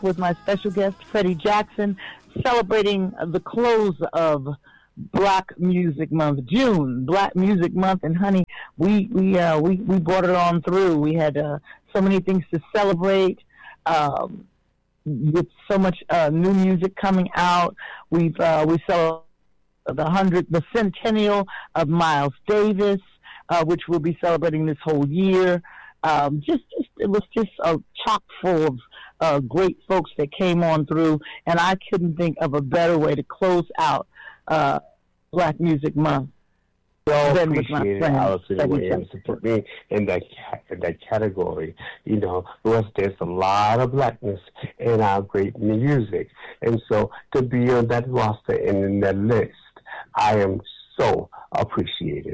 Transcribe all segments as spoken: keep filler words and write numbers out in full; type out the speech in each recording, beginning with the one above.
with my special guest, Freddie Jackson, celebrating the close of Black Music Month, June, Black Music Month. And honey, we we uh, we we brought it on through. We had uh, so many things to celebrate. Um, with so much uh, new music coming out, we've uh, we celebrate the hundred, the centennial of Miles Davis, uh, which we'll be celebrating this whole year. Um, just, just it was just a chock full of uh, great folks that came on through, and I couldn't think of a better way to close out uh, Black Music Month. So appreciate it, Allison Williams, to put me in that in that category. You know, because there's a lot of blackness in our great music, and so to be on that roster and in that list, I am so appreciated.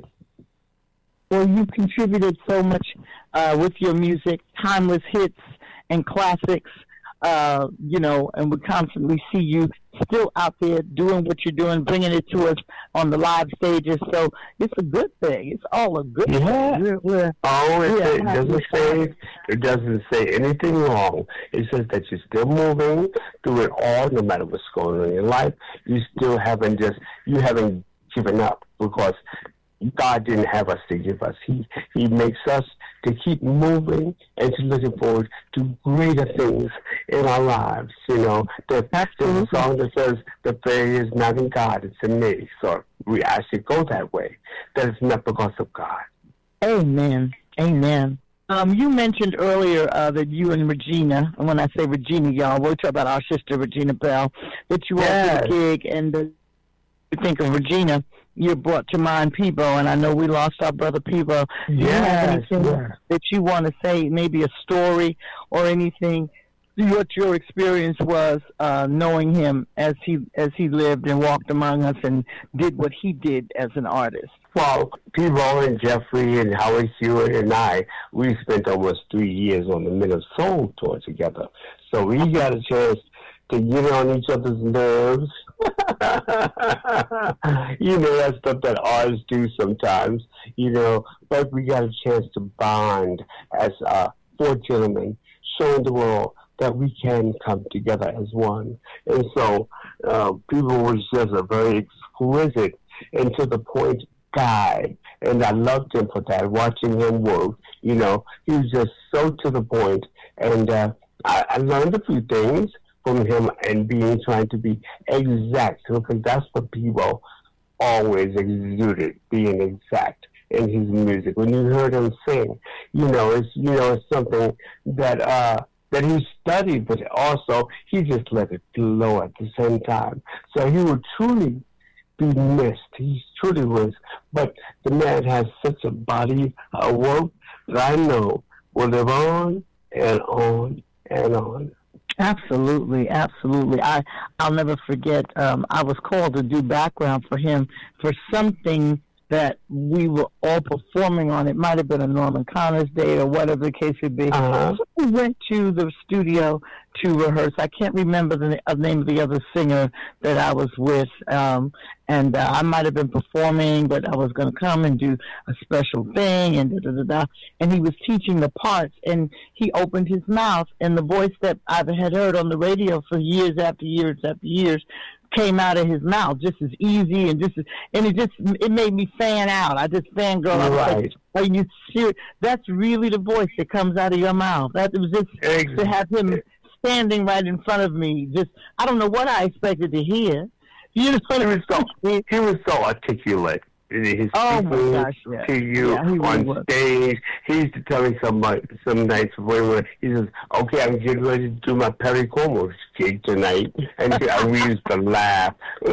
Well, you contributed so much uh, with your music, timeless hits and classics, uh, you know, and we constantly see you still out there doing what you're doing, bringing it to us on the live stages. So it's a good thing. It's all a good yeah. thing. We're, we're, oh, it, yeah, it doesn't say it doesn't say anything wrong. It says that you're still moving through it all, no matter what's going on in your life. You still haven't just you haven't given up, because God didn't have us to give us. He He makes us to keep moving and to looking forward to greater things in our lives. You know, there's, there's a song that says, the failure is not in God, it's in me. So we I should go that way. That is not because of God. Amen. Amen. Um, you mentioned earlier uh, that you and Regina, and when I say Regina, y'all, we're talking about our sister Regina Bell, that you yes. all did a gig, and uh, you think of Regina, you brought to mind Peebo, and I know we lost our brother Peebo. Do you yes, have anything yes. that you want to say, maybe a story or anything, what your experience was uh, knowing him as he as he lived and walked among us and did what he did as an artist? Well, Peebo and Jeffrey and Howard Hewitt and I, we spent almost three years on the Men of Soul tour together. So we got a chance to get on each other's nerves. You know, that stuff that artists do sometimes, you know, but we got a chance to bond as uh, four gentlemen, showing the world that we can come together as one. And so uh, Peebo was just a very exquisite and to the point guy, and I loved him for that, watching him work. You know, he was just so to the point, and uh, I, I learned a few things from him and being trying to be exact, because that's what Peebo always exuded, being exact in his music. When you heard him sing, you know, it's you know it's something that uh, that he studied, but also he just let it flow at the same time. So he would truly be missed. He truly was. But the man has such a body of work that I know will live on and on and on. Absolutely, absolutely. I, I'll never forget, um, I was called to do background for him for something that we were all performing on. It might have been a Norman Connors Day or whatever the case would be. Uh-huh. So we went to the studio to rehearse. I can't remember the uh, name of the other singer that I was with, um, and uh, I might have been performing, but I was going to come and do a special thing, and da, da, da, da. And he was teaching the parts, and he opened his mouth, and the voice that I had heard on the radio for years after years after years came out of his mouth just as easy and just as, and it just it made me fan out. I just fangirl. I was right. like, are you serious? That's really the voice that comes out of your mouth. That was just exactly. to have him standing right in front of me. Just I don't know what I expected to hear. You know, he was so he was so articulate. His oh speaking my gosh, yeah. to you yeah, really on was. stage. He used to tell me some uh, some nights before he says, "Okay, I'm getting ready to do my Perry Como gig tonight," and we used to laugh.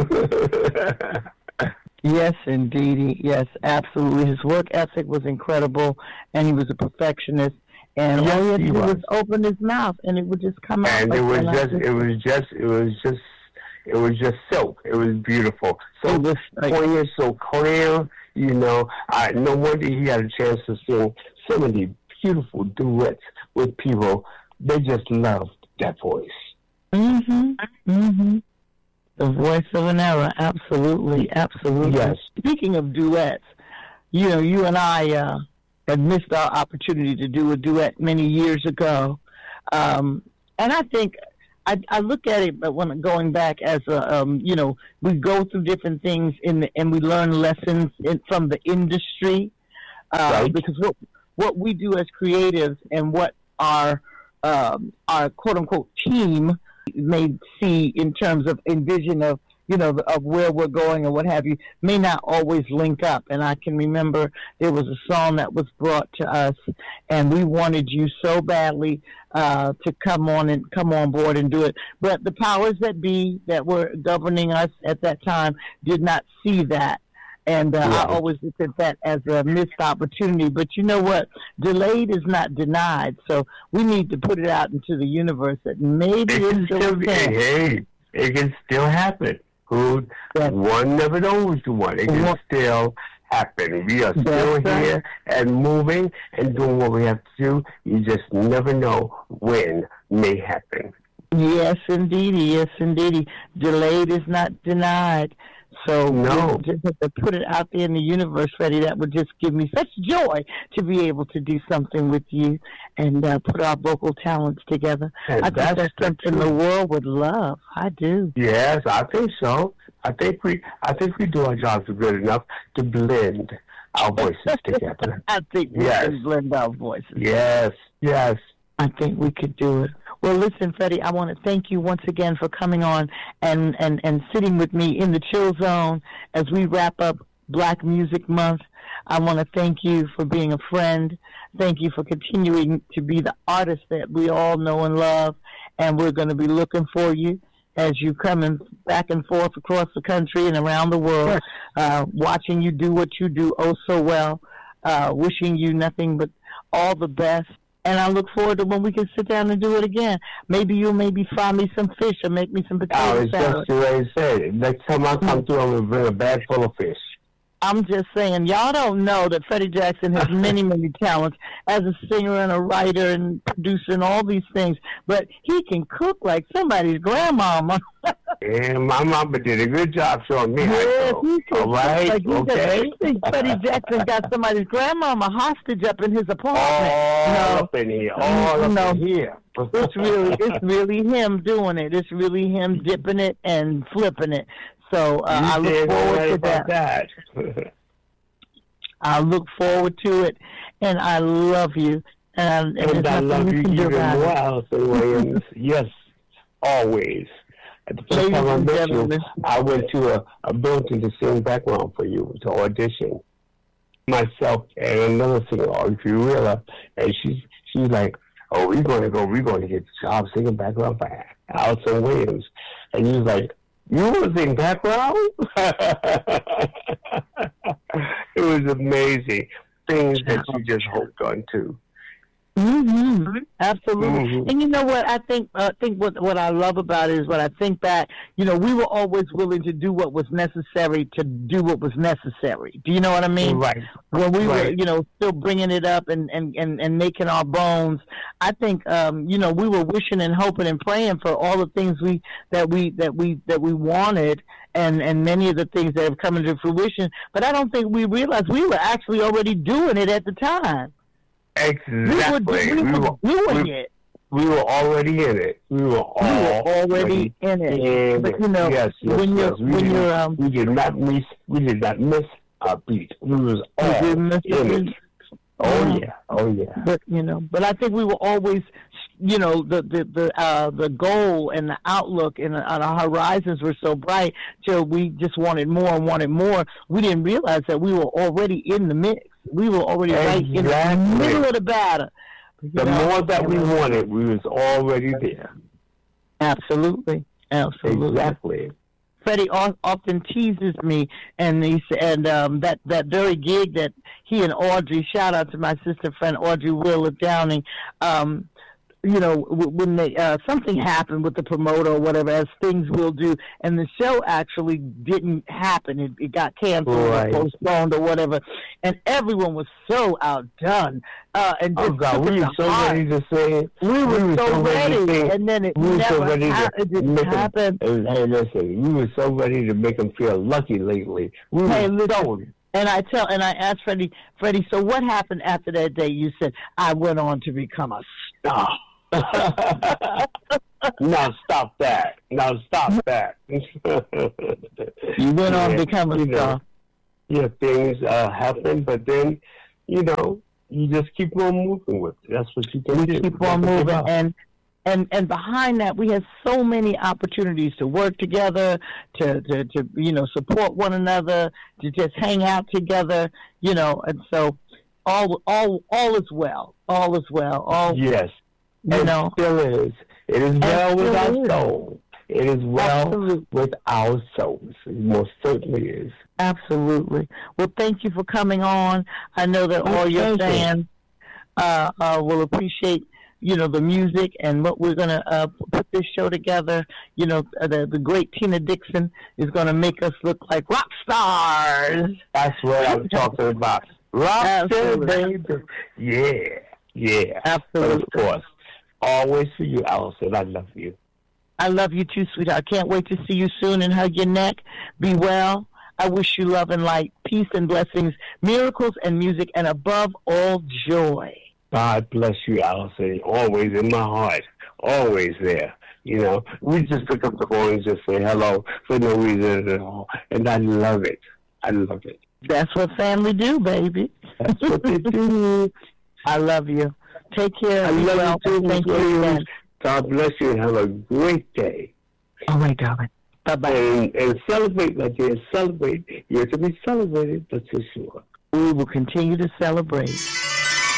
Yes, indeed. Yes, absolutely. His work ethic was incredible, and he was a perfectionist. And yes, all he had to he do was. was open his mouth, and it would just come out. And like it was that. just, it was just, it was just, it was just silk. It was beautiful. So It was like- poignant, so clear. You know, I, no wonder he had a chance to sing so many beautiful duets with people. They just loved that voice. Mm-hmm. Mm-hmm. The voice of an era. Absolutely. Absolutely. Yes. Speaking of duets, you know, you and I uh, had missed our opportunity to do a duet many years ago. Um, and I think I, I look at it, but when going back as a, um, you know, we go through different things in the, and we learn lessons in, from the industry, uh, right. because what what we do as creatives and what our um, our quote unquote team may see in terms of envision of, you know, of where we're going or what have you, may not always link up. And I can remember there was a song that was brought to us, and we wanted you so badly uh, to come on and come on board and do it. But the powers that be that were governing us at that time did not see that. And uh, yeah. I always look at that as a missed opportunity. But you know what? Delayed is not denied. So we need to put it out into the universe that maybe it can still be, can. hey, it can still happen. Who one never knows the one. It can still happen. We are still That's here right. and moving and doing what we have to do. You just never know when may happen. Yes, indeedy. Yes, indeedy. Delayed is not denied. So no. just to put it out there in the universe, Freddie, that would just give me such joy to be able to do something with you and uh, put our vocal talents together. And I think that's that's something the world would love. I do. Yes, I think so. I think we, I think we do our jobs good enough to blend our voices together. I think we yes. can blend our voices. Yes, yes. I think we could do it. Well, listen, Freddie, I want to thank you once again for coming on and, and, and sitting with me in the Chill Zone as we wrap up Black Music Month. I want to thank you for being a friend. Thank you for continuing to be the artist that we all know and love. And we're going to be looking for you as you come in back and forth across the country and around the world, uh, watching you do what you do oh so well, uh, wishing you nothing but all the best. And I look forward to when we can sit down and do it again. Maybe you'll maybe fry me some fish or make me some potato I was salad. just the way I said. Next time I come through, I'm going to bring a bag full of fish. I'm just saying, y'all don't know that Freddie Jackson has many, many talents as a singer and a writer and producer and all these things. But he can cook like somebody's grandmama. And my mama did a good job showing me how Yes, to he cook. can All right, cook like okay. You think Freddie Jackson got somebody's grandmama hostage up in his apartment? All no. up in here. All up no. in here. It's really, it's really him doing it. It's really him dipping it and flipping it. So uh, I look forward to that. that. I look forward to it, and I love you. And, and, and I love you even more, Allison Williams. Yes, always. At the first Ladies time I and met gentlemen. you, I went to a, a building to sing background for you, to audition. Myself and another singer, Audrey Wheeler, and she's she's like, "Oh, we're going to go. We're going to get the job singing background for Allison Williams." And he was like, "You want to sing background?" It was amazing. Things that you just hoped on too. Mm-hmm. Absolutely. Mm-hmm. And you know what? I think I uh, think what what I love about it is when I think back, you know, we were always willing to do what was necessary to do what was necessary. Do you know what I mean? Right. When we right. were, you know, still bringing it up and, and, and, and making our bones, I think, um, you know, we were wishing and hoping and praying for all the things we that we that we that we wanted, and, and many of the things that have come into fruition. But I don't think we realized we were actually already doing it at the time. Exactly. We were, we we were were doing we, it. We were already in it. We were, We were already in it. In but you know, yes, yes, when yes. you're We when did, you're um, we did not miss. We did not miss a beat. We was all didn't miss a in beat. it. Oh yeah. Oh yeah. But you know, but I think we were always, you know, the the the uh, the goal and the outlook and, and our horizons were so bright till we just wanted more and wanted more. We didn't realize that we were already in the mix. We were already Exactly. right in the middle of the battle. You The know? more that we wanted, we was already there. Absolutely, absolutely. Exactly. Freddie often teases me, and he and um, that that very gig that he and Audrey, shout out to my sister friend Audrey Will of Downing. Um, you know, when they, uh, something happened with the promoter or whatever, as things will do, and the show actually didn't happen. It, it got canceled right. or postponed or whatever, and everyone was so outdone. Uh, and just oh God, we were so heart. ready to say. We were, we were so, so ready, ready and then it we were never so ready ha- to it didn't make happen. Them, hey, listen, we were so ready to make them feel lucky lately. We hey, were so And I tell, and I asked Freddie, Freddie, so what happened after that day? You said, I went on to become a star. Now stop that. Now stop that. You went on yeah, to become a you know, star. Yeah, things uh, happen, but then, you know, you just keep on moving with it. That's what you can We do. keep on moving, and and and behind that, we have so many opportunities to work together, to to, to you know support one another, to just hang out together, you know, and so all all all is well, all is well, all yes, you it know, still is. It is well with our is. soul. It is well Absolutely. with our souls. It most certainly is. Absolutely. Well, thank you for coming on. I know that My all your pleasure. fans uh, uh, will appreciate, you know, the music and what we're going to uh, put this show together. You know, the, the great Tina Dixon is going to make us look like rock stars. That's what I'm talking about. Rock Absolutely. baby. Yeah, yeah. Absolutely. But of course, always for you, Allison. I love you. I love you too, sweetheart. I can't wait to see you soon and hug your neck. Be well. I wish you love and light, peace and blessings, miracles and music, and above all, joy. God bless you, Allison. Always in my heart. Always there. You know, we just pick up the phone and just say hello for no reason at all. And I love it. I love it. That's what family do, baby. That's what they do. I love you. Take care. I Be love well. you too, Thank Miss you Williams. again. God bless you and have a great day. All right, darling. Bye-bye. And, and celebrate, my dear. Celebrate. You're to be celebrated, that's for sure. We will continue to celebrate.